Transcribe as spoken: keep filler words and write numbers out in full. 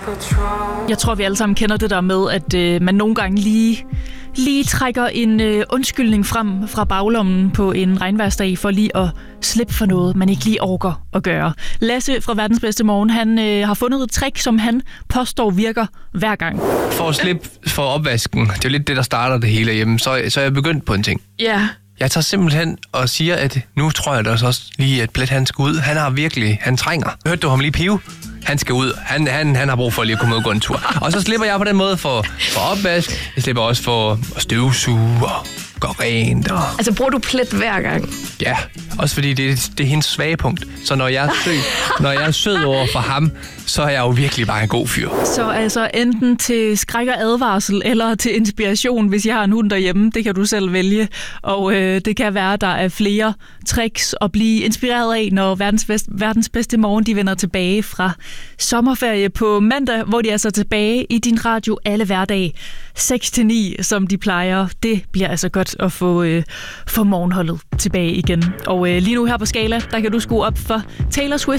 Jeg tror, vi alle sammen kender det der med, at øh, man nogle gange lige, lige trækker en øh, undskyldning frem fra baglommen på en regnvejrsdag for lige at slippe for noget, man ikke lige orker at gøre. Lasse fra Verdens Bedste Morgen, han øh, har fundet et trick, som han påstår virker hver gang. For at slippe for opvasken, det er jo lidt det, der starter det hele hjemme, så, så er jeg begyndt på en ting. Ja. Jeg tager simpelthen og siger, at nu tror jeg da også lige, at Plet han skal ud. Han har virkelig, han trænger. Hørte du ham lige pive? Han skal ud. Han, han, han har brug for lige at komme ud og gå en tur. Og så slipper jeg på den måde for, for opvask. Jeg slipper også for at støvsuge og gå rent. Og... Altså bruger du Plet hver gang? Ja, også fordi det, det er hendes svage punkt. Så når jeg er sød, når jeg er sød over for ham, så er jeg jo virkelig bare en god fyr. Så altså enten til skræk og advarsel, eller til inspiration, hvis jeg har en hund derhjemme. Det kan du selv vælge. Og øh, det kan være, at der er flere tricks at blive inspireret af, når verdens, bedste, verdens bedste morgen de vender tilbage fra sommerferie på mandag, hvor de er så tilbage i din radio alle hverdage seks til ni, som de plejer. Det bliver altså godt at få, øh, få morgenholdet tilbage igen. Og øh, lige nu her på Skala, der kan du skrue op for Taylor Swift.